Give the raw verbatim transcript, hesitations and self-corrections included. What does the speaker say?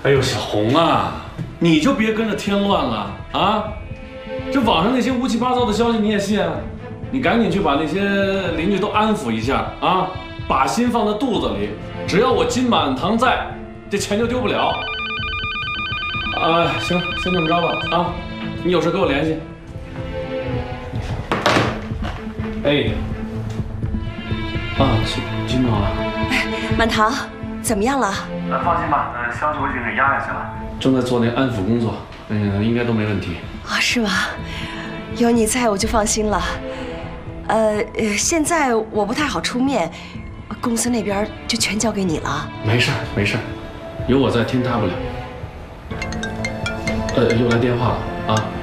哎呦，小红啊，你就别跟着添乱了啊！这网上那些乌七八糟的消息你也信？你赶紧去把那些邻居都安抚一下啊，把心放在肚子里。只要我金满堂在，这钱就丢不了。啊，行，先这么着吧啊！你有事跟我联系。哎，啊，金金总啊， 哎，满堂怎么样了？ 呃，放心吧，呃，消息我已经给压下去了，正在做那安抚工作，嗯，应该都没问题。 啊，是吗？有你在我就放心了。呃呃，现在我不太好出面，公司那边就全交给你了。 没事儿，没事儿，有我在，天塌不了。呃，又来电话了啊。